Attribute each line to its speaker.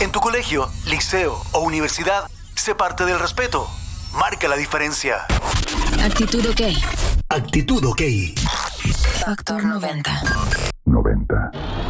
Speaker 1: En tu colegio, liceo o universidad, sé parte del respeto. Marca la diferencia.
Speaker 2: Actitud OK.
Speaker 1: Actitud OK.
Speaker 2: Factor 90.
Speaker 3: 90.